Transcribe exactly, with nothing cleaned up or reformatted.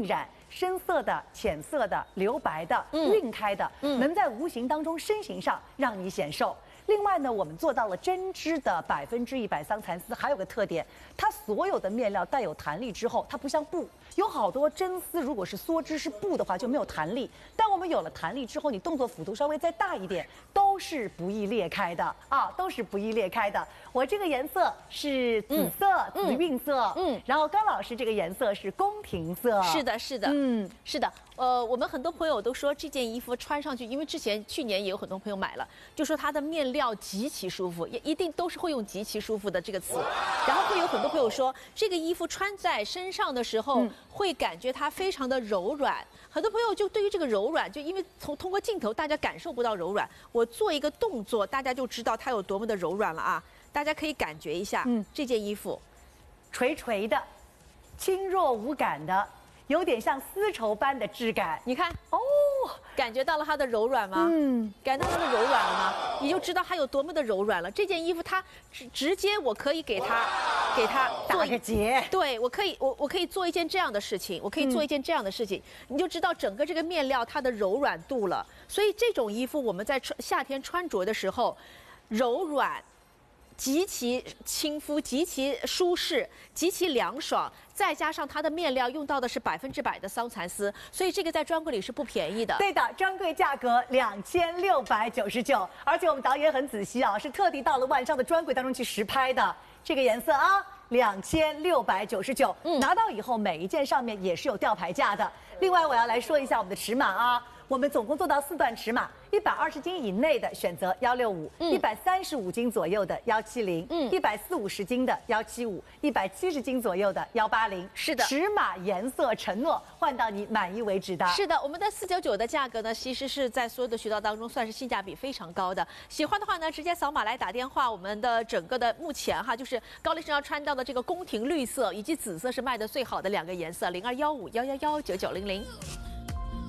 晕染。 深色的、浅色的、留白的、 嗯晕开的， 嗯能在无形当中身形上让你显瘦。另外呢，我们做到了针织的百分之一百桑蚕丝，还有个特点，它所有的面料带有弹力之后，它不像布，有好多真丝如果是梭织是布的话就没有弹力。但我们有了弹力之后，你动作幅度稍微再大一点，都是不易裂开的啊，都是不易裂开的。我这个颜色是紫色， 嗯紫晕色， 嗯嗯，然后高老师这个颜色是宫廷色， 是的，是的， 嗯， 是的。呃，我们很多朋友都说这件衣服穿上去，因为之前去年也有很多朋友买了，就说它的面料极其舒服，也一定都是会用极其舒服的这个词。然后会有很多朋友说，这个衣服穿在身上的时候， 嗯会感觉它非常的柔软。很多朋友就对于这个柔软，就因为从通过镜头大家感受不到柔软，我做一个动作，大家就知道它有多么的柔软了啊！大家可以感觉一下， 嗯这件衣服， 垂垂的，轻弱无感的，有点像丝绸般的质感。 你看哦， 感觉到了它的柔软吗？ 嗯， 感觉到它的柔软了吗？你就知道它有多么的柔软了。这件衣服它直直接我可以给它，给它做打一个结。 对，我可以，我我可以做一件这样的事情，我可以做一件这样的事情，你就知道整个这个面料它的柔软度了。所以这种衣服我们在穿夏天穿着的时候，柔软。极其亲肤，极其舒适，极其凉爽，再加上它的面料用到的是百分之百的桑蚕丝，所以这个在专柜里是不便宜的。 对的，专柜价格两千六百九十九，而且我们导演很仔细啊，是特地到了万商的专柜当中去实拍的。这个颜色啊，两千六百九十九，拿到以后每一件上面也是有吊牌价的。另外，我要来说一下我们的尺码啊。我们总共做到四段尺码，一百二十斤以内的选择幺六五，一百三十五斤左右的幺七零， 嗯一百四五十斤的幺七五，一百七十斤左右的幺八零。 是的， 尺码、颜色承诺换到你满意为止的。 是的，我们的四九九的价格呢，其实是在所有的渠道当中算是性价比非常高的。喜欢的话呢，直接扫码来打电话。我们的整个的目前哈，就是高丽身上穿到的这个宫廷绿色以及紫色是卖的最好的两个颜色，零二幺五幺幺幺九九零零。